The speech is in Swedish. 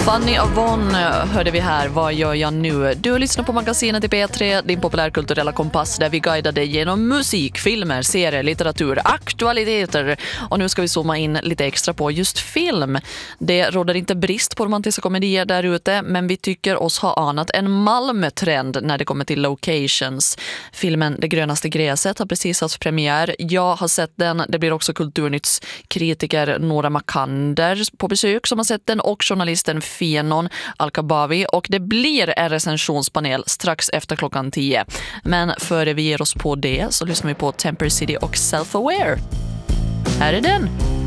Fanny Avon hörde vi här. Vad gör jag nu? Du lyssnar på magasinet i P3, din populärkulturella kompass där vi guidar dig genom musik, filmer, serier, litteratur, aktualiteter. Och nu ska vi zooma in lite extra på just film. Det råder inte brist på romantiska komedier där ute, men vi tycker oss ha anat en Malmö-trend när det kommer till locations. Filmen Det grönaste gräset har precis haft premiär. Jag har sett den. Det blir också Kulturnytts kritiker Nora Makander på besök som har sett den, och journalisten Fenon Alkabavi, och det blir en recensionspanel strax efter 10:00. Men före vi ger oss på det så lyssnar vi på Temper City och Self-Aware. Här är den!